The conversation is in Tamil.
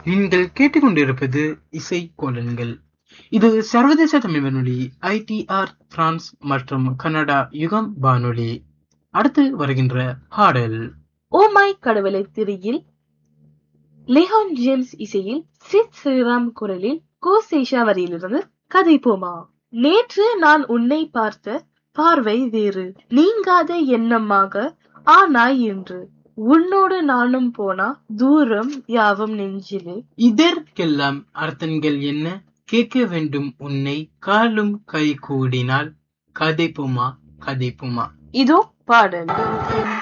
நீங்கள் கேட்டுக்கொண்டிருப்பது இசை கோலன்கள். இது சர்வதேச தமிழ் வானொலி ஐடிஆர் பிரான்ஸ் மற்றும் கனடா யுகம் வானொலி. அடுத்து வருகின்ற பாடல் ஓ மை கடவுளை திரியில் லிஹான் ஜேம்ஸ் இசையில் சித் ஸ்ரீராம் குரலில் கோசேஷா வரியிலிருந்து கதைப்போமா. நேற்று நான் உன்னை பார்த்த பார்வை வேறு, நீங்காத எண்ணமாக ஆனாய் என்று. உன்னோடு நானும் போனா தூரம் யாவும் நெஞ்சிலே. இதற்கெல்லாம் அர்த்தங்கள் என்ன? கேட்க வேண்டும் உன்னை காலும் கை கூடினால் கதைப்புமா கதைப்புமா. இதோ பாடல்.